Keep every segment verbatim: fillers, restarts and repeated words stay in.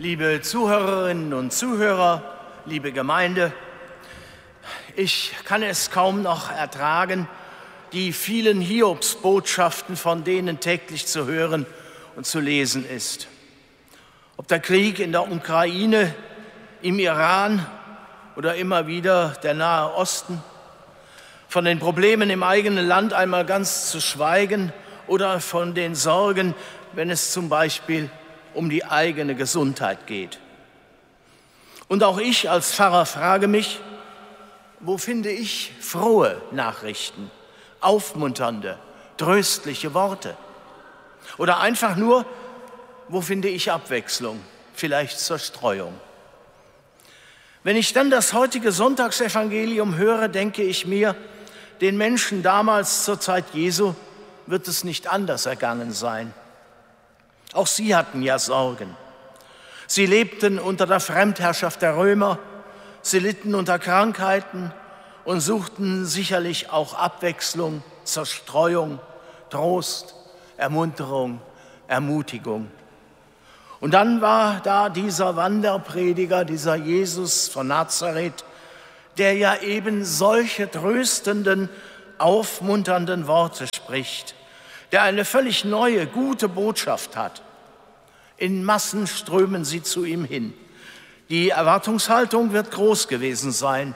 Liebe Zuhörerinnen und Zuhörer, liebe Gemeinde, ich kann es kaum noch ertragen, die vielen Hiobsbotschaften, von denen täglich zu hören und zu lesen ist. Ob der Krieg in der Ukraine, im Iran oder immer wieder der Nahe Osten, von den Problemen im eigenen Land einmal ganz zu schweigen oder von den Sorgen, wenn es zum Beispiel um die eigene Gesundheit geht. Und auch ich als Pfarrer frage mich, wo finde ich frohe Nachrichten, aufmunternde, tröstliche Worte? Oder einfach nur, wo finde ich Abwechslung, vielleicht Zerstreuung? Wenn ich dann das heutige Sonntagsevangelium höre, denke ich mir, den Menschen damals zur Zeit Jesu wird es nicht anders ergangen sein. Auch sie hatten ja Sorgen. Sie lebten unter der Fremdherrschaft der Römer, sie litten unter Krankheiten und suchten sicherlich auch Abwechslung, Zerstreuung, Trost, Ermunterung, Ermutigung. Und dann war da dieser Wanderprediger, dieser Jesus von Nazareth, der ja eben solche tröstenden, aufmunternden Worte spricht, der eine völlig neue, gute Botschaft hat. In Massen strömen sie zu ihm hin. Die Erwartungshaltung wird groß gewesen sein.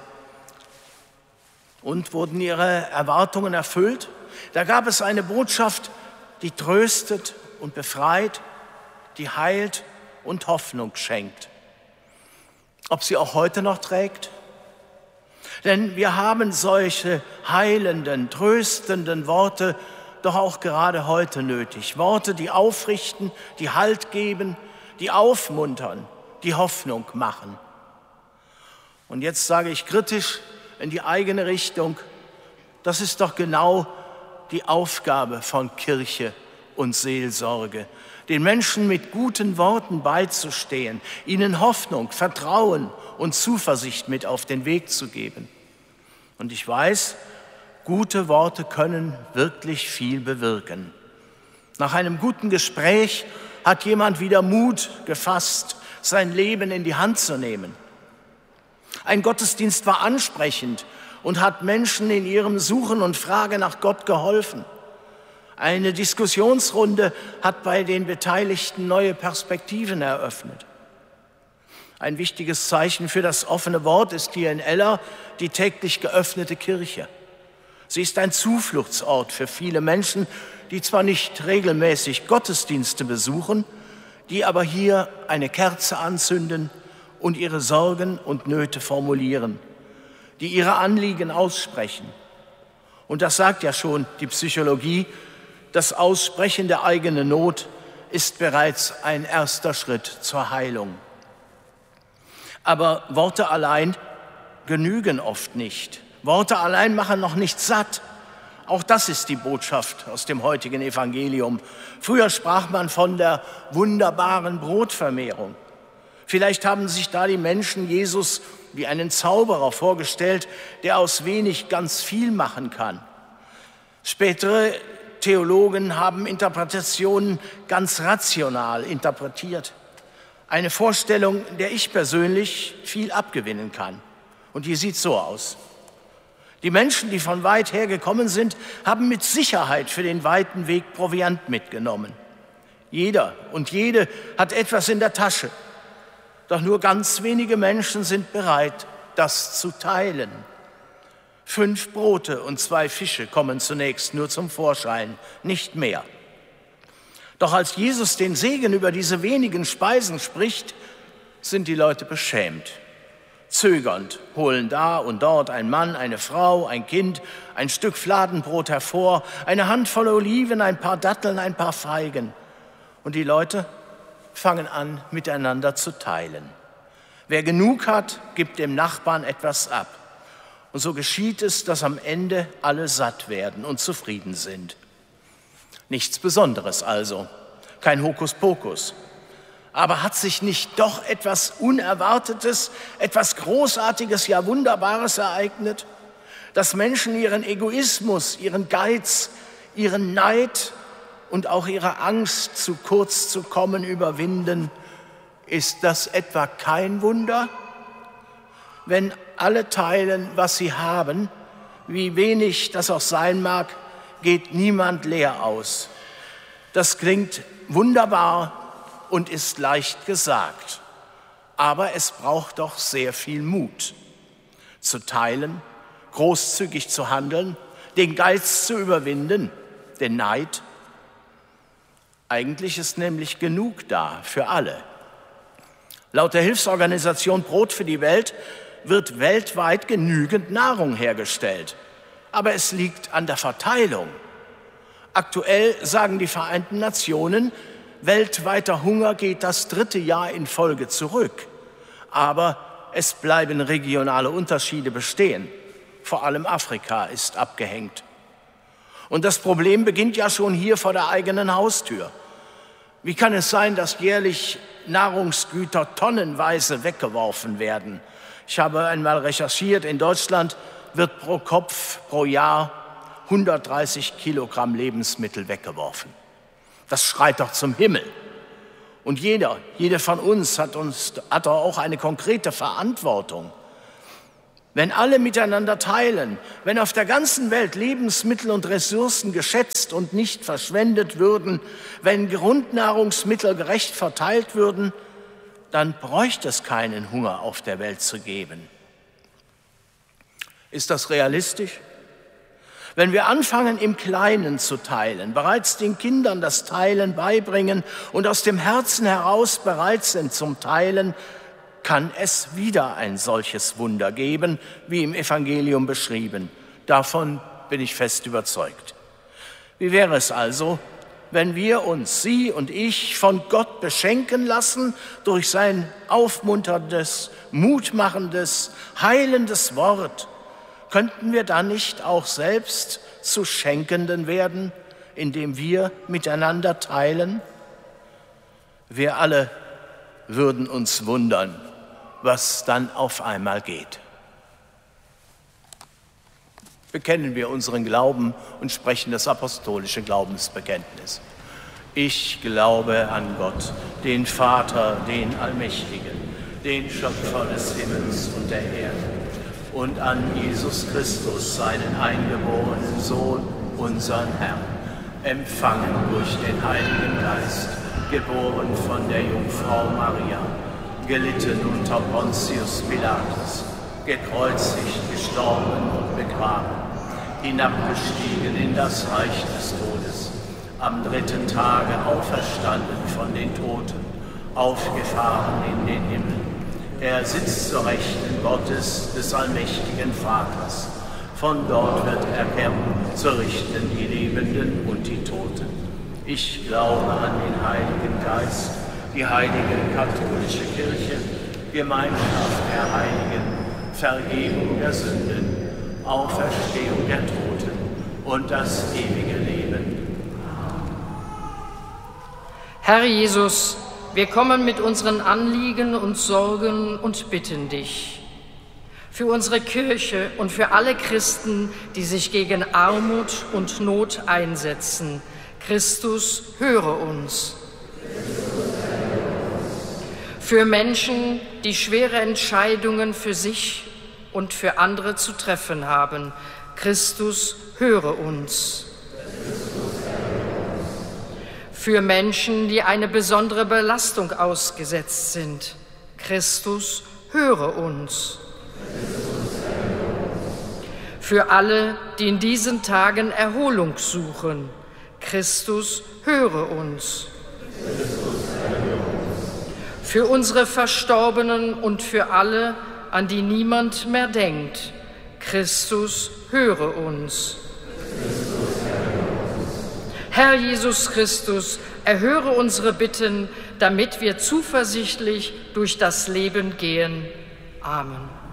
Und wurden ihre Erwartungen erfüllt? Da gab es eine Botschaft, die tröstet und befreit, die heilt und Hoffnung schenkt. Ob sie auch heute noch trägt? Denn wir haben solche heilenden, tröstenden Worte doch auch gerade heute nötig. Worte, die aufrichten, die Halt geben, die aufmuntern, die Hoffnung machen. Und jetzt sage ich kritisch in die eigene Richtung, das ist doch genau die Aufgabe von Kirche und Seelsorge, den Menschen mit guten Worten beizustehen, ihnen Hoffnung, Vertrauen und Zuversicht mit auf den Weg zu geben. Und ich weiß, gute Worte können wirklich viel bewirken. Nach einem guten Gespräch hat jemand wieder Mut gefasst, sein Leben in die Hand zu nehmen. Ein Gottesdienst war ansprechend und hat Menschen in ihrem Suchen und Frage nach Gott geholfen. Eine Diskussionsrunde hat bei den Beteiligten neue Perspektiven eröffnet. Ein wichtiges Zeichen für das offene Wort ist hier in Eller die täglich geöffnete Kirche. Sie ist ein Zufluchtsort für viele Menschen, die zwar nicht regelmäßig Gottesdienste besuchen, die aber hier eine Kerze anzünden und ihre Sorgen und Nöte formulieren, die ihre Anliegen aussprechen. Und das sagt ja schon die Psychologie, das Aussprechen der eigenen Not ist bereits ein erster Schritt zur Heilung. Aber Worte allein genügen oft nicht. Worte allein machen noch nicht satt. Auch das ist die Botschaft aus dem heutigen Evangelium. Früher sprach man von der wunderbaren Brotvermehrung. Vielleicht haben sich da die Menschen Jesus wie einen Zauberer vorgestellt, der aus wenig ganz viel machen kann. Spätere Theologen haben Interpretationen ganz rational interpretiert. Eine Vorstellung, der ich persönlich viel abgewinnen kann. Und die sieht so aus. Die Menschen, die von weit her gekommen sind, haben mit Sicherheit für den weiten Weg Proviant mitgenommen. Jeder und jede hat etwas in der Tasche. Doch nur ganz wenige Menschen sind bereit, das zu teilen. Fünf Brote und zwei Fische kommen zunächst nur zum Vorschein, nicht mehr. Doch als Jesus den Segen über diese wenigen Speisen spricht, sind die Leute beschämt. Zögernd holen da und dort ein Mann, eine Frau, ein Kind, ein Stück Fladenbrot hervor, eine Handvoll Oliven, ein paar Datteln, ein paar Feigen. Und die Leute fangen an, miteinander zu teilen. Wer genug hat, gibt dem Nachbarn etwas ab. Und so geschieht es, dass am Ende alle satt werden und zufrieden sind. Nichts Besonderes also, kein Hokuspokus. Aber hat sich nicht doch etwas Unerwartetes, etwas Großartiges, ja Wunderbares ereignet, dass Menschen ihren Egoismus, ihren Geiz, ihren Neid und auch ihre Angst, zu kurz zu kommen, überwinden, Ist das etwa kein Wunder? Wenn alle teilen, was sie haben, wie wenig das auch sein mag, geht niemand leer aus. Das klingt wunderbar und ist leicht gesagt. Aber es braucht doch sehr viel Mut, zu teilen, großzügig zu handeln, den Geiz zu überwinden, den Neid. Eigentlich ist nämlich genug da für alle. Laut der Hilfsorganisation Brot für die Welt wird weltweit genügend Nahrung hergestellt. Aber es liegt an der Verteilung. Aktuell sagen die Vereinten Nationen, weltweiter Hunger geht das dritte Jahr in Folge zurück. Aber es bleiben regionale Unterschiede bestehen. Vor allem Afrika ist abgehängt. Und das Problem beginnt ja schon hier vor der eigenen Haustür. Wie kann es sein, dass jährlich Nahrungsgüter tonnenweise weggeworfen werden? Ich habe einmal recherchiert, in Deutschland wird pro Kopf pro Jahr hundertdreißig Kilogramm Lebensmittel weggeworfen. Das schreit doch zum Himmel. Und jeder, jede von uns hat, uns hat auch eine konkrete Verantwortung. Wenn alle miteinander teilen, wenn auf der ganzen Welt Lebensmittel und Ressourcen geschätzt und nicht verschwendet würden, wenn Grundnahrungsmittel gerecht verteilt würden, dann bräuchte es keinen Hunger auf der Welt zu geben. Ist das realistisch? Wenn wir anfangen, im Kleinen zu teilen, bereits den Kindern das Teilen beibringen und aus dem Herzen heraus bereit sind zum Teilen, kann es wieder ein solches Wunder geben, wie im Evangelium beschrieben. Davon bin ich fest überzeugt. Wie wäre es also, wenn wir uns, Sie und ich, von Gott beschenken lassen durch sein aufmunterndes, mutmachendes, heilendes Wort? Könnten wir dann nicht auch selbst zu Schenkenden werden, indem wir miteinander teilen? Wir alle würden uns wundern, was dann auf einmal geht. Bekennen wir unseren Glauben und sprechen das apostolische Glaubensbekenntnis. Ich glaube an Gott, den Vater, den Allmächtigen, den Schöpfer des Himmels und der Erde, und an Jesus Christus, seinen eingeborenen Sohn, unseren Herrn, empfangen durch den Heiligen Geist, geboren von der Jungfrau Maria, gelitten unter Pontius Pilatus, gekreuzigt, gestorben und begraben, hinabgestiegen in das Reich des Todes, am dritten Tage auferstanden von den Toten, aufgefahren in den Himmel. Er sitzt zur Rechten Gottes, des allmächtigen Vaters. Von dort wird er kehren, zu richten die Lebenden und die Toten. Ich glaube an den Heiligen Geist, die heilige katholische Kirche, Gemeinschaft der Heiligen, Vergebung der Sünden, Auferstehung der Toten und das ewige Leben. Herr Jesus, wir kommen mit unseren Anliegen und Sorgen und bitten dich für unsere Kirche und für alle Christen, die sich gegen Armut und Not einsetzen. Christus, höre uns. Für Menschen, die schwere Entscheidungen für sich und für andere zu treffen haben. Christus, höre uns. Für Menschen, die eine besondere Belastung ausgesetzt sind. Christus, höre uns. Für alle, die in diesen Tagen Erholung suchen. Christus, höre uns. Für unsere Verstorbenen und für alle, an die niemand mehr denkt. Christus, höre uns. Herr Jesus Christus, erhöre unsere Bitten, damit wir zuversichtlich durch das Leben gehen. Amen.